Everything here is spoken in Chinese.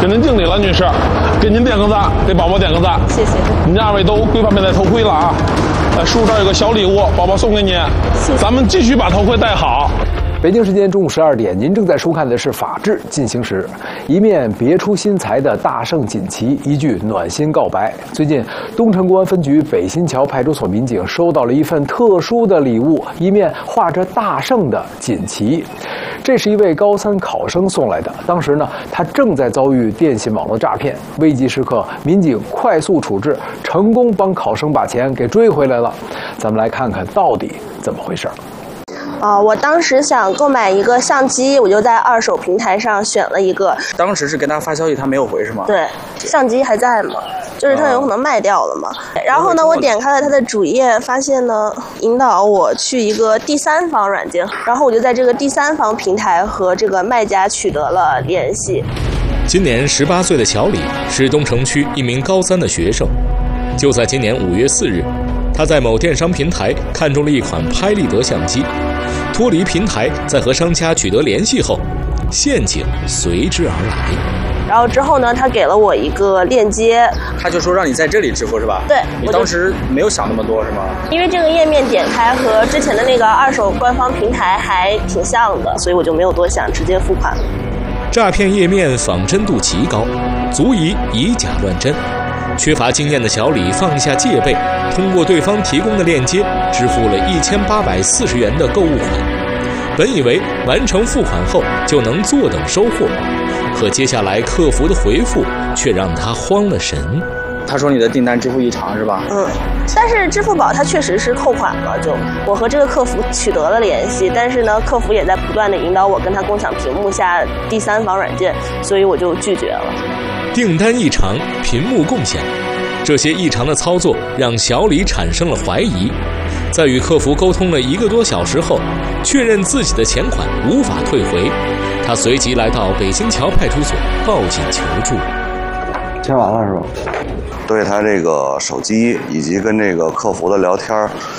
跟您敬礼了，女士，给您点个赞，给宝宝点个赞。 谢谢。 你们2位都规范佩戴头盔了啊！叔叔这儿有个小礼物，宝宝送给你。 谢谢。 咱们继续把头盔戴好。 北京时间中午12点，您正在收看的是《法治进行时》。一面别出心裁的大圣锦旗，一句暖心告白。最近，东城公安分局北新桥派出所民警收到了一份特殊的礼物，一面画着大圣的锦旗。这是一位高3考生送来的。当时呢，他正在遭遇电信网络诈骗，危急时刻，民警快速处置，成功帮考生把钱给追回来了。咱们来看看到底怎么回事。 我当时想购买一个相机，我就在二手平台上选了一个。 当时是跟他发消息，他没有回是吗？ 对，相机还在嘛，就是他有可能卖掉了嘛。然后呢，我点开了他的主页，发现呢，引导我去一个第三方软件，然后我就在这个第三方平台和这个卖家取得了联系。 今年18岁的小李是东城区一名高3的学生，就在今年5月4日，他在某电商平台看中了一款拍立得相机。脱离平台，在和商家取得联系后，陷阱随之而来。 然后之后呢，他给了我一个链接， 他就说让你在这里支付是吧？ 对。 你当时没有想那么多是吗？ 因为这个页面点开和之前的那个二手官方平台还挺像的，所以我就没有多想，直接付款了。 诈骗页面仿真度极高，足以假乱真。缺乏经验的小李放下戒备，通过对方提供的链接支付了1840元的购物款。本以为完成付款后就能坐等收货，可接下来客服的回复却让他慌了神。 他说你的订单支付异常是吧？ 但是支付宝它确实是扣款了，就我和这个客服取得了联系，但是呢，客服也在不断的引导我跟他共享屏幕下第三方软件，所以我就拒绝了。 订单异常，屏幕共享，这些异常的操作让小李产生了怀疑。在与客服沟通了1个多小时后，确认自己的钱款无法退回，他随即来到北新桥派出所报警求助。 签完了是吧？对他这个手机以及跟这个客服的聊天，